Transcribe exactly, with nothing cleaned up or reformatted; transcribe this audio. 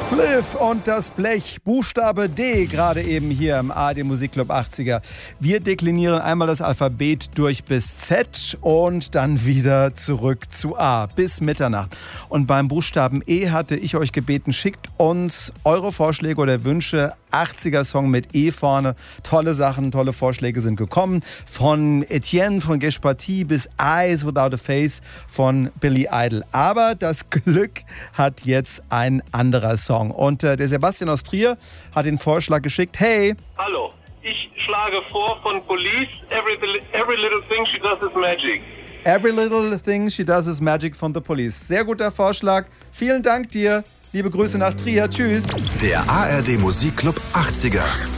Spliff und das Blech, Buchstabe D, gerade eben hier im A R D Musikclub achtziger. Wir deklinieren einmal das Alphabet durch bis Z und dann wieder zurück zu A bis Mitternacht. Und beim Buchstaben E hatte ich euch gebeten, schickt uns eure Vorschläge oder Wünsche. achtziger-Song mit E vorne. Tolle Sachen, tolle Vorschläge sind gekommen. Von Etienne, von Gesh Party bis Eyes Without a Face von Billy Idol. Aber das Glück hat jetzt ein anderer Song. Und äh, der Sebastian aus Trier hat den Vorschlag geschickt. Hey! Hallo, ich schlage vor von Police, every, every little thing she does is magic. Every little thing she does is magic von The Police. Sehr guter Vorschlag. Vielen Dank dir. Liebe Grüße nach Trier. Tschüss. Der A R D Musikclub achtziger.